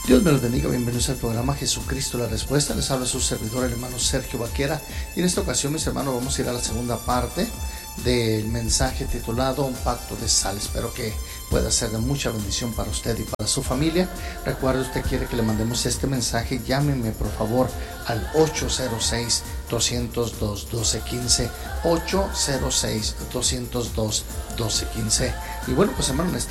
Dios me los bendiga, bienvenidos al programa Jesucristo la Respuesta. Les habla su servidor, el hermano Sergio Vaquera. Y en esta ocasión, mis hermanos, vamos a ir a la segunda parte del mensaje titulado Un pacto de sal. Espero que pueda ser de mucha bendición para usted y para su familia. Recuerde, usted quiere que le mandemos este mensaje, llámeme por favor al 806-202-1215, 806-202-1215. Y bueno, pues hermano, en esta